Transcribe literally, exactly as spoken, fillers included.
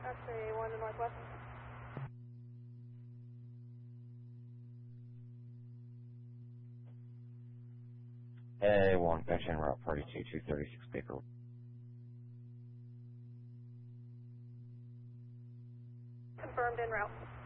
X-ray one to Northwest. A one, Gotcha, Route forty-two, two thirty-six Baker. Confirmed en route.